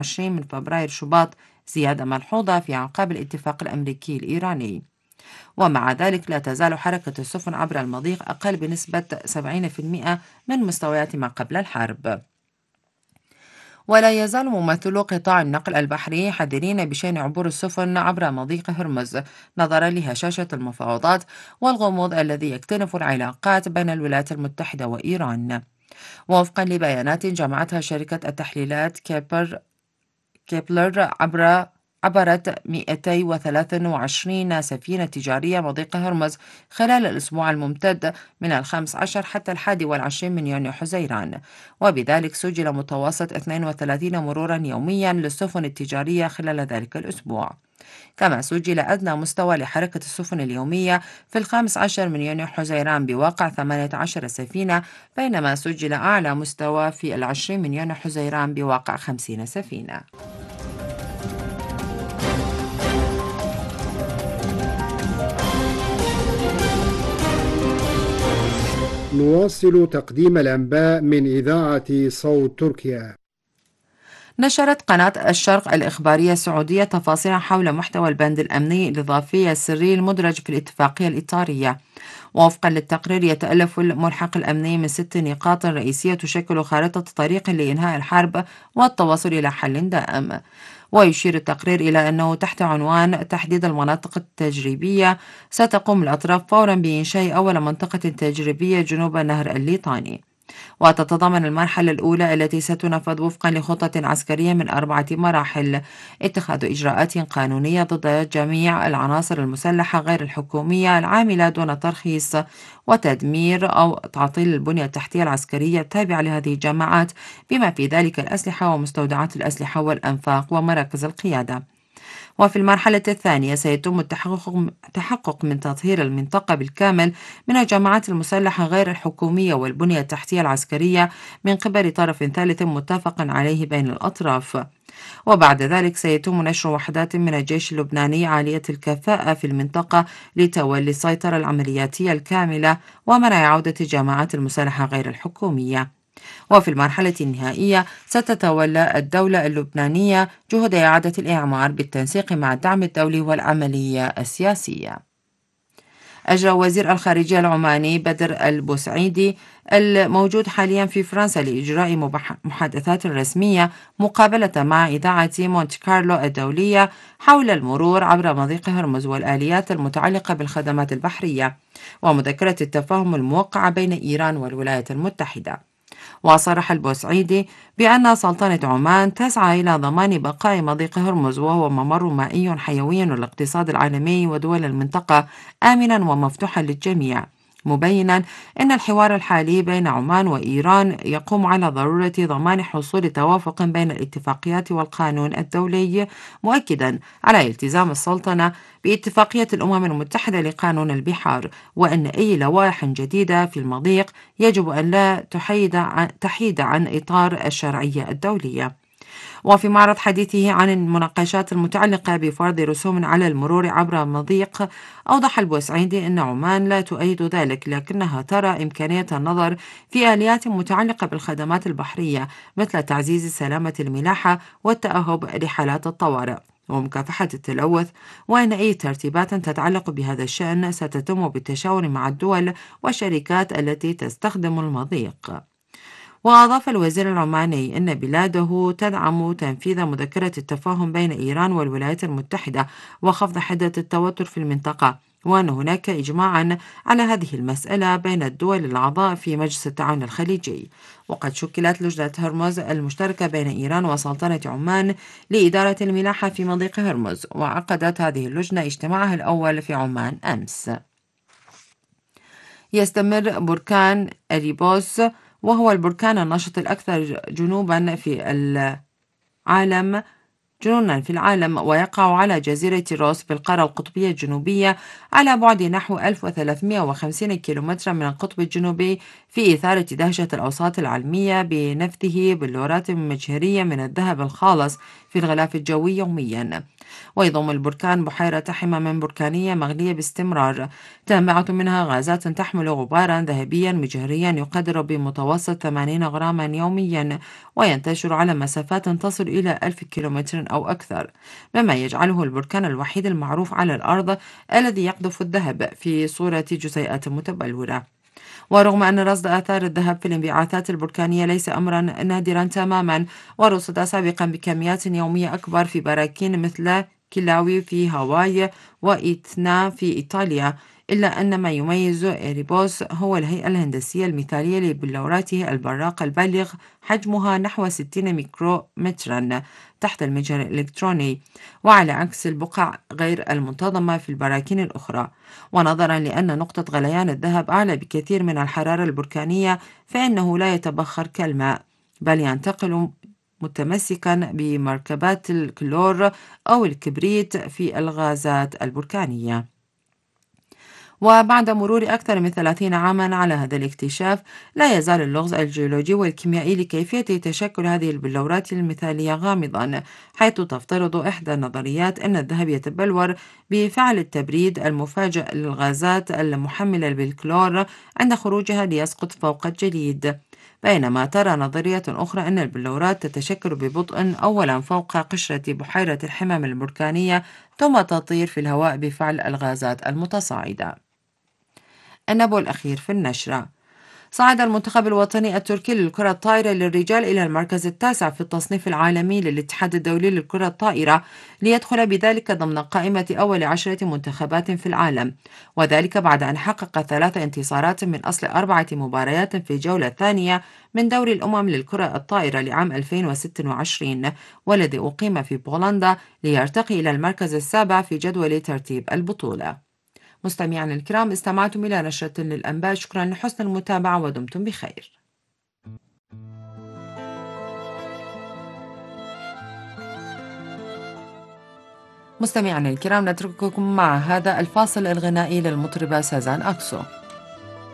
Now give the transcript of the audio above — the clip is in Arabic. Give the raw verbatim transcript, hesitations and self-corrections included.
وعشرين من فبراير شباط زيادة ملحوظة في أعقاب الاتفاق الأمريكي الإيراني. ومع ذلك لا تزال حركة السفن عبر المضيق أقل بنسبة سبعين بالمئة من مستويات ما قبل الحرب. ولا يزال ممثلو قطاع النقل البحري حذرين بشأن عبور السفن عبر مضيق هرمز نظرا لهشاشة المفاوضات والغموض الذي يكتنف العلاقات بين الولايات المتحدة وإيران. ووفقا لبيانات جمعتها شركة التحليلات كيبر كيبلر عبر عبرت مئتين وثلاثة وعشرين سفينة تجارية مضيق هرمز خلال الأسبوع الممتد من الخامس عشر حتى الحادي والعشرين من يونيو حزيران، وبذلك سجل متوسط اثنين وثلاثين مرورا يوميا للسفن التجارية خلال ذلك الأسبوع. كما سجل أدنى مستوى لحركة السفن اليومية في الخامس عشر من يونيو حزيران بواقع ثمانية عشر سفينة، بينما سجل أعلى مستوى في العشرين من يونيو حزيران بواقع خمسين سفينة. نواصل تقديم الأنباء من إذاعة صوت تركيا. نشرت قناة الشرق الإخبارية السعودية تفاصيل حول محتوى البند الأمني الإضافي السري المدرج في الاتفاقية الإطارية. ووفقا للتقرير يتألف الملحق الأمني من ست نقاط رئيسية تشكل خارطة طريق لإنهاء الحرب والتوصل إلى حل دائم. ويشير التقرير إلى أنه تحت عنوان تحديد المناطق التجريبية ستقوم الأطراف فورا بإنشاء أول منطقة تجريبية جنوب نهر الليطاني، وتتضمن المرحلة الأولى التي ستنفذ وفقا لخطة عسكرية من أربعة مراحل: اتخاذ إجراءات قانونية ضد جميع العناصر المسلحة غير الحكومية العاملة دون ترخيص، وتدمير أو تعطيل البنية التحتية العسكرية التابعة لهذه الجماعات بما في ذلك الأسلحة ومستودعات الأسلحة والأنفاق ومراكز القيادة. وفي المرحلة الثانية سيتم التحقق من تطهير المنطقة بالكامل من الجماعات المسلحة غير الحكومية والبنية التحتية العسكرية من قبل طرف ثالث متفق عليه بين الأطراف. وبعد ذلك سيتم نشر وحدات من الجيش اللبناني عالية الكفاءة في المنطقة لتولي السيطرة العملياتية الكاملة ومنع عودة الجماعات المسلحة غير الحكومية. وفي المرحلة النهائية ستتولى الدولة اللبنانية جهود إعادة الإعمار بالتنسيق مع الدعم الدولي والعملية السياسية. أجرى وزير الخارجية العماني بدر البوسعيدي الموجود حاليا في فرنسا لإجراء محادثات رسمية مقابلة مع إذاعة مونت كارلو الدولية حول المرور عبر مضيق هرمز والآليات المتعلقة بالخدمات البحرية ومذكرة التفاهم الموقعة بين إيران والولايات المتحدة. وصرح البوسعيدي بأن سلطنة عمان تسعى إلى ضمان بقاء مضيق هرمز وهو ممر مائي حيوي للاقتصاد العالمي ودول المنطقة آمنا ومفتوحا للجميع، مبينا أن الحوار الحالي بين عمان وإيران يقوم على ضرورة ضمان حصول توافق بين الاتفاقيات والقانون الدولي، مؤكدا على التزام السلطنة باتفاقية الأمم المتحدة لقانون البحار، وأن أي لوائح جديدة في المضيق يجب أن لا تحيد عن, تحيد عن إطار الشرعية الدولية. وفي معرض حديثه عن المناقشات المتعلقة بفرض رسوم على المرور عبر المضيق، أوضح البوسعيدي أن عمان لا تؤيد ذلك، لكنها ترى إمكانية النظر في آليات متعلقة بالخدمات البحرية مثل تعزيز سلامة الملاحة والتأهب لحالات الطوارئ ومكافحة التلوث، وأن أي ترتيبات تتعلق بهذا الشأن ستتم بالتشاور مع الدول والشركات التي تستخدم المضيق. وأضاف الوزير العماني أن بلاده تدعم تنفيذ مذكرة التفاهم بين إيران والولايات المتحدة وخفض حدة التوتر في المنطقة، وأن هناك إجماعا على هذه المسألة بين الدول الأعضاء في مجلس التعاون الخليجي. وقد شكلت لجنة هرمز المشتركة بين إيران وسلطنة عمان لإدارة الملاحة في مضيق هرمز، وعقدت هذه اللجنة اجتماعها الأول في عمان أمس. يستمر بركان أريبوس وهو البركان النشط الأكثر جنوبا في العالم جنونا في العالم، ويقع على جزيرة روس في القارة القطبية الجنوبية على بعد نحو ألف وثلاثمئة وخمسين كيلومترا من القطب الجنوبي، في إثارة دهشة الأوساط العلمية بنفذه بلورات مجهرية من الذهب الخالص في الغلاف الجوي يوميا. ويضم البركان بحيرة حمم بركانية مغلية باستمرار، تنبعث منها غازات تحمل غبارا ذهبيا مجهريا يقدر بمتوسط ثمانين غراما يوميا، وينتشر على مسافات تصل إلى ألف كيلومتر أو أكثر، مما يجعله البركان الوحيد المعروف على الأرض الذي يقذف الذهب في صورة جزيئات متبلورة. ورغم أن رصد آثار الذهب في الانبعاثات البركانية ليس أمرا نادرا تماما، ورصد سابقا بكميات يومية أكبر في براكين مثل كيلاوي في هاواي وإيتنا في إيطاليا، إلا أن ما يميز إيريبوس هو الهيئة الهندسية المثالية لبلوراته البراقة البالغ حجمها نحو ستين ميكرومترا تحت المجهر الإلكتروني، وعلى عكس البقع غير المنتظمة في البراكين الأخرى. ونظرا لأن نقطة غليان الذهب أعلى بكثير من الحرارة البركانية، فإنه لا يتبخر كالماء، بل ينتقل متمسكا بمركبات الكلور أو الكبريت في الغازات البركانية. وبعد مرور أكثر من ثلاثين عاما على هذا الاكتشاف، لا يزال اللغز الجيولوجي والكيميائي لكيفية تشكل هذه البلورات المثالية غامضا، حيث تفترض إحدى النظريات أن الذهب يتبلور بفعل التبريد المفاجئ للغازات المحملة بالكلور عند خروجها ليسقط فوق الجليد، بينما ترى نظرية أخرى أن البلورات تتشكل ببطء أولا فوق قشرة بحيرة الحمم البركانية، ثم تطير في الهواء بفعل الغازات المتصاعدة. النبو الأخير في النشرة: صعد المنتخب الوطني التركي للكرة الطائرة للرجال إلى المركز التاسع في التصنيف العالمي للاتحاد الدولي للكرة الطائرة، ليدخل بذلك ضمن قائمة أول عشرة منتخبات في العالم، وذلك بعد أن حقق ثلاث انتصارات من أصل أربعة مباريات في الجولة الثانية من دوري الأمم للكرة الطائرة لعام ألفين وستة وعشرين، والذي أقيم في بولندا، ليرتقي إلى المركز السابع في جدول ترتيب البطولة. مستمعينا الكرام، استمعتم إلى نشرة للأنباء. شكرا لحسن المتابعة ودمتم بخير. مستمعينا الكرام، نترككم مع هذا الفاصل الغنائي للمطربة سازان أكسو.